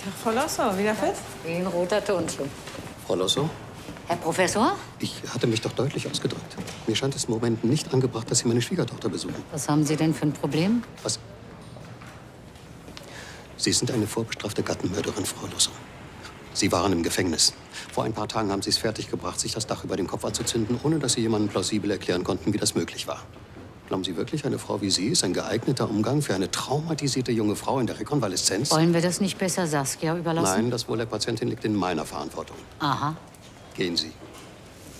Tag, Frau Losso, wieder fit? Wie ein roter Turnschuh. Frau Losso? Herr Professor? Ich hatte mich doch deutlich ausgedrückt. Mir scheint es im Moment nicht angebracht, dass Sie meine Schwiegertochter besuchen. Was haben Sie denn für ein Problem? Was? Sie sind eine vorbestrafte Gattenmörderin, Frau Losso. Sie waren im Gefängnis. Vor ein paar Tagen haben Sie es fertiggebracht, sich das Dach über dem Kopf anzuzünden, ohne dass Sie jemandem plausibel erklären konnten, wie das möglich war. Glauben Sie wirklich, eine Frau wie Sie ist ein geeigneter Umgang für eine traumatisierte junge Frau in der Rekonvaleszenz? Wollen wir das nicht besser Saskia überlassen? Nein, das Wohl der Patientin liegt in meiner Verantwortung. Aha. Gehen Sie.